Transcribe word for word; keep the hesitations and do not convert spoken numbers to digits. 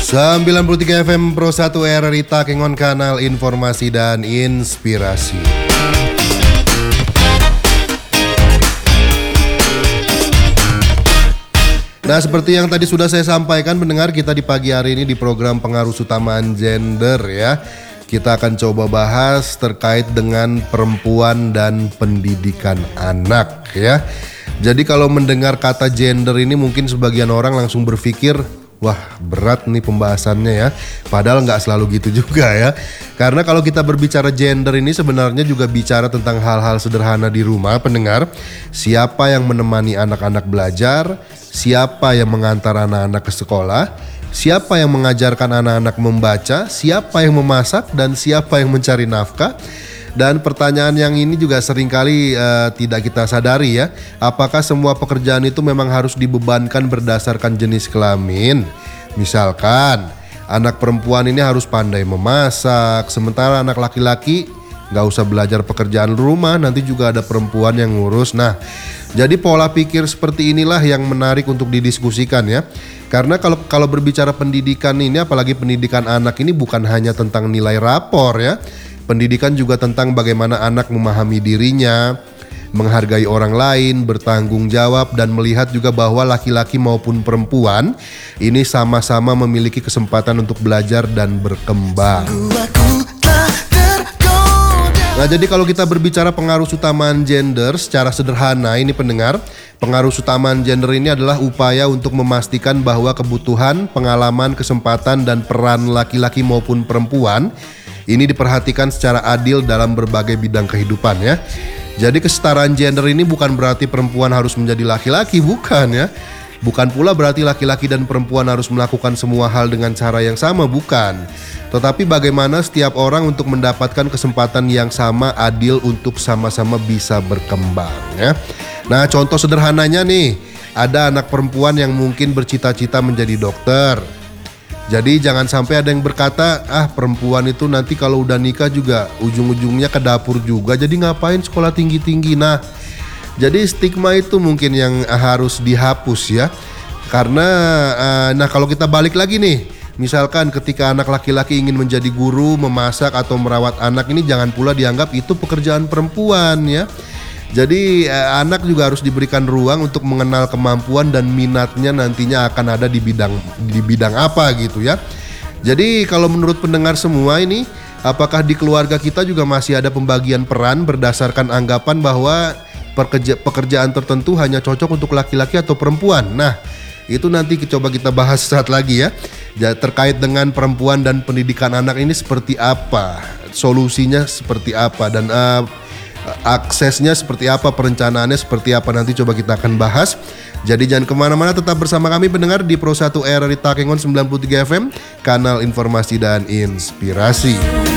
sembilan puluh tiga F M Pro satu R R I Takengon, kanal informasi dan inspirasi. Nah, seperti yang tadi sudah saya sampaikan pendengar, kita di pagi hari ini di program Pengaruh Utamaan Gender ya, kita akan coba bahas terkait dengan perempuan dan pendidikan anak ya. Jadi kalau mendengar kata gender ini mungkin sebagian orang langsung berpikir, wah berat nih pembahasannya ya. Padahal nggak selalu gitu juga ya. Karena kalau kita berbicara gender ini sebenarnya juga bicara tentang hal-hal sederhana di rumah pendengar. Siapa yang menemani anak-anak belajar, siapa yang mengantar anak-anak ke sekolah, siapa yang mengajarkan anak-anak membaca, siapa yang memasak, dan siapa yang mencari nafkah. Dan pertanyaan yang ini juga seringkali uh, tidak kita sadari ya. Apakah semua pekerjaan itu memang harus dibebankan berdasarkan jenis kelamin? Misalkan anak perempuan ini harus pandai memasak, sementara anak laki-laki gak usah belajar pekerjaan rumah, nanti juga ada perempuan yang ngurus. Nah, jadi pola pikir seperti inilah yang menarik untuk didiskusikan ya. Karena kalau kalau berbicara pendidikan ini, apalagi pendidikan anak ini bukan hanya tentang nilai rapor ya. Pendidikan juga tentang bagaimana anak memahami dirinya, menghargai orang lain, bertanggung jawab, dan melihat juga bahwa laki-laki maupun perempuan ini sama-sama memiliki kesempatan untuk belajar dan berkembang. Nah, jadi kalau kita berbicara pengaruh utamaan gender secara sederhana ini pendengar, pengaruh utamaan gender ini adalah upaya untuk memastikan bahwa kebutuhan, pengalaman, kesempatan, dan peran laki-laki maupun perempuan ini diperhatikan secara adil dalam berbagai bidang kehidupan ya. Jadi kesetaraan gender ini bukan berarti perempuan harus menjadi laki-laki, bukan ya. Bukan pula berarti laki-laki dan perempuan harus melakukan semua hal dengan cara yang sama, bukan. Tetapi bagaimana setiap orang untuk mendapatkan kesempatan yang sama, adil, untuk sama-sama bisa berkembang ya. Nah, contoh sederhananya nih, ada anak perempuan yang mungkin bercita-cita menjadi dokter. Jadi jangan sampai ada yang berkata, ah perempuan itu nanti kalau udah nikah juga ujung-ujungnya ke dapur juga, jadi ngapain sekolah tinggi-tinggi. Nah, jadi stigma itu mungkin yang harus dihapus ya. Karena uh, nah kalau kita balik lagi nih, misalkan ketika anak laki-laki ingin menjadi guru, memasak, atau merawat anak, ini jangan pula dianggap itu pekerjaan perempuan ya. Jadi eh, anak juga harus diberikan ruang untuk mengenal kemampuan dan minatnya nantinya akan ada di bidang di bidang apa gitu ya. Jadi kalau menurut pendengar semua ini, apakah di keluarga kita juga masih ada pembagian peran berdasarkan anggapan bahwa pekerja, pekerjaan tertentu hanya cocok untuk laki-laki atau perempuan? Nah, itu nanti coba kita bahas saat lagi ya. Terkait dengan perempuan dan pendidikan anak ini seperti apa, solusinya seperti apa, dan uh, aksesnya seperti apa, perencanaannya seperti apa, nanti coba kita akan bahas. Jadi jangan kemana-mana, tetap bersama kami pendengar di Pro satu R R I Takengon sembilan puluh tiga F M, kanal informasi dan inspirasi.